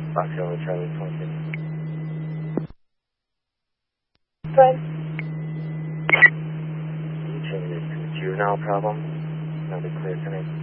Foxtrot Charlie 26. Fred. You changed it to juvenile problem. That'll be clear tonight.